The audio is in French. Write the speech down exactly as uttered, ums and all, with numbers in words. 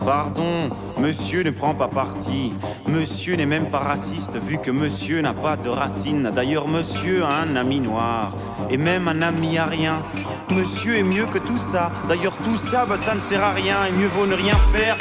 Pardon, monsieur ne prend pas parti. Monsieur n'est même pas raciste vu que monsieur n'a pas de racines. D'ailleurs, monsieur a un ami noir et même un ami arien. Monsieur est mieux que tout ça. D'ailleurs, tout ça, bah, ça ne sert à rien. Et mieux vaut ne rien faire